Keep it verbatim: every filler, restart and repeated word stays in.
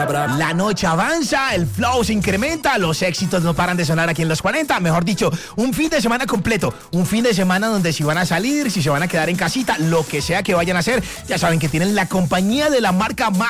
La noche avanza, el flow se incrementa, los éxitos no paran de sonar aquí en los cuarenta. Mejor dicho, un fin de semana completo. Un fin de semana donde si van a salir, si se van a quedar en casita, lo que sea que vayan a hacer, ya saben que tienen la compañía de la marca más